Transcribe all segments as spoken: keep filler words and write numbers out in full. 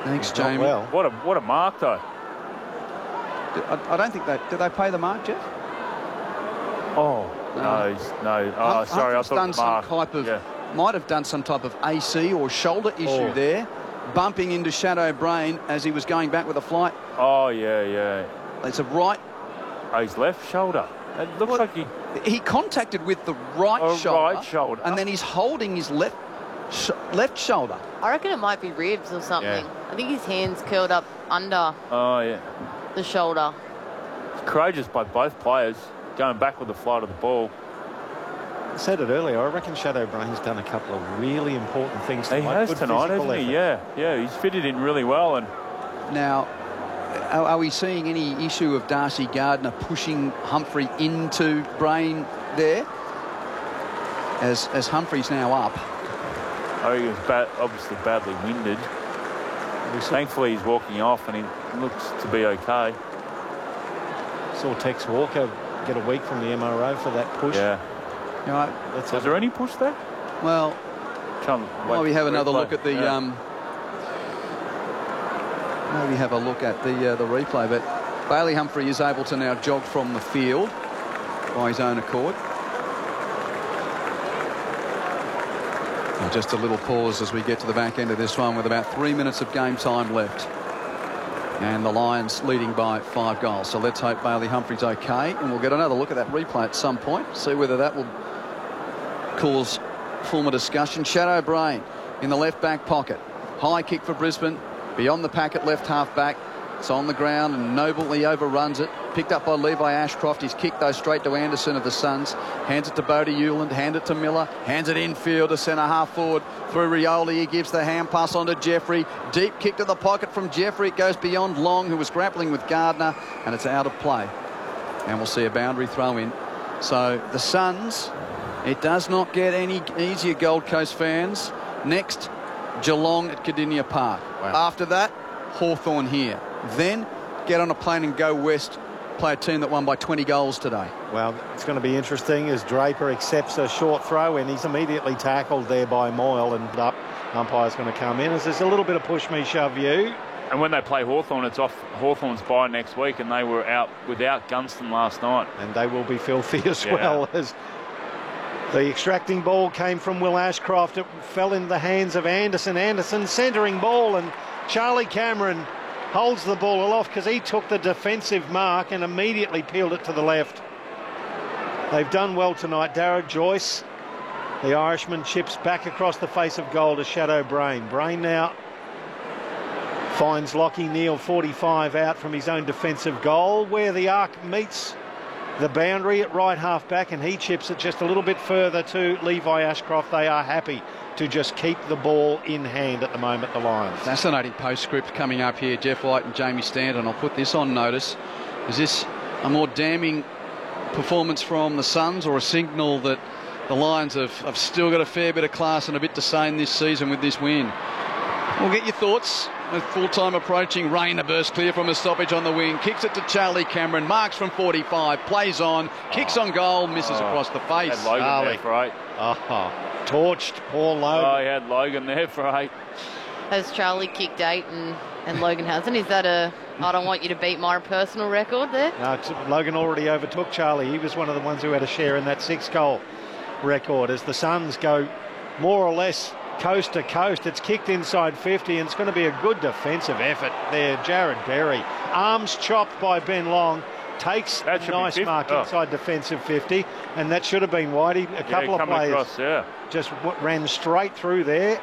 Thanks, He's not Jamie. well. What a what a mark though. I, I don't think they did. They pay the mark, Jeff? Oh no, No. he's, no. Oh, Hum- sorry, I Humphrey's thought done the mark. some type of, Yeah. might have done some type of A C or shoulder issue Oh. there, bumping into Shadow Brain as he was going back with a flight. Oh yeah, yeah. It's a right. Oh, his left shoulder. It looks Well, like he. He contacted with the right Oh, shoulder, right shoulder. and then he's holding his left sh left shoulder. I reckon it might be ribs or something. Yeah. I think his hand's curled up under Oh yeah. the shoulder. It's courageous by both players going back with the flight of the ball. I said it earlier. I reckon Shadow Brain's done a couple of really important things He tonight. has Good tonight, physical hasn't he? effort. Yeah, yeah. He's fitted in really well, and Now, are, are we seeing any issue of Darcy Gardner pushing Humphrey into Brain there? As as Humphrey's now up. I think he was bad, obviously badly winded. We saw, Thankfully, he's walking off, and he looks to be okay. saw Tex Walker get a week from the M R O for that push. Yeah. You know, Let's Was have there any push there? well, Come, while we have another look at the Yeah. um, maybe have a look at the uh, the replay, but Bailey Humphrey is able to now jog from the field by his own accord. And just a little pause as we get to the back end of this one with about three minutes of game time left. And the Lions leading by five goals. So let's hope Bailey Humphrey's okay. And we'll get another look at that replay at some point. See whether that will cause form of discussion. Shadow Brain in the left back pocket. High kick for Brisbane. Beyond the packet left half back. It's on the ground and nobly overruns it. Picked up by Levi Ashcroft. He's kicked though straight to Anderson of the Suns. Hands it to Bodie Hewland. Hand it to Miller. Hands it infield to centre half forward through Rioli. He gives the hand pass on to Jeffrey. Deep kick to the pocket from Jeffrey. It goes beyond Long, who was grappling with Gardner, and it's out of play. And we'll see a boundary throw in. So the Suns, it does not get any easier, Gold Coast fans. Next, Geelong at Cardinia Park. Wow. After that, Hawthorn here. Then get on a plane and go west, play a team that won by twenty goals today. Well, it's going to be interesting as Draper accepts a short throw and he's immediately tackled there by Moyle, and up umpire's going to come in as there's a little bit of push me, shove you. And when they play Hawthorn, it's off Hawthorn's bye next week, and they were out without Gunston last night. And they will be filthy as Yeah. well, as the extracting ball came from Will Ashcroft. It fell in the hands of Anderson. Anderson centering ball, and Charlie Cameron holds the ball aloft because he took the defensive mark and immediately peeled it to the left. They've done well tonight. Darragh Joyce, the Irishman, chips back across the face of goal to Shadow Brain. Brain now finds Lockie Neal, forty-five, out from his own defensive goal, where the arc meets the boundary at right half back, and he chips it just a little bit further to Levi Ashcroft. They are happy to just keep the ball in hand at the moment, the Lions. Fascinating postscript coming up here. Jeff White and Jamie Stanton. I'll put this on notice. Is this a more damning performance from the Suns, or a signal that the Lions have, have still got a fair bit of class and a bit to say in this season with this win? We'll get your thoughts. With full time approaching, Rayner bursts clear from a stoppage on the wing, kicks it to Charlie Cameron, marks from forty-five, plays on, kicks on goal, misses Oh, across the face. Had Logan Charlie. there for eight. Oh, torched Paul Logan. Oh, he had Logan there for eight. Has Charlie kicked eight and, and Logan hasn't? Is that a, I don't want you to beat my personal record there? No, t- Logan already overtook Charlie. He was one of the ones who had a share in that six-goal record as the Suns go more or less coast to coast. It's kicked inside fifty, and it's going to be a good defensive effort there. Jared Berry, arms chopped by Ben Long, takes That a should be nice fifty. mark Oh. inside defensive fifty, and that should have been Whitey. A couple yeah, of coming players across, yeah. just w- ran straight through there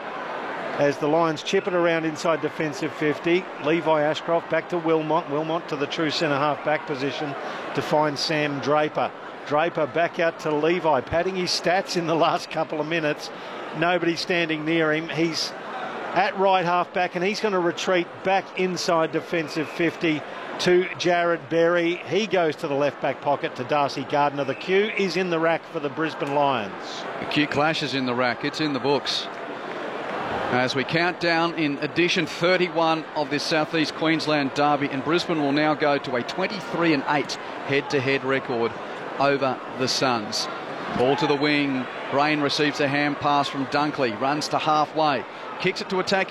as the Lions chip it around inside defensive fifty. Levi Ashcroft back to Wilmot. Wilmot to the true centre half back position to find Sam Draper. Draper back out to Levi, padding his stats in the last couple of minutes. Nobody standing near him. He's at right half back, and he's going to retreat back inside defensive fifty to Jared Berry. He goes to the left back pocket to Darcy Gardner. The cue is in the rack for the Brisbane Lions. Acute clashes in the rack. It's in the books. As we count down in edition thirty-one of this South East Queensland derby, and Brisbane will now go to a twenty-three and eight head-to-head record over the Suns. Ball to the wing. Brain receives a hand pass from Dunkley. Runs to halfway. Kicks it to attack.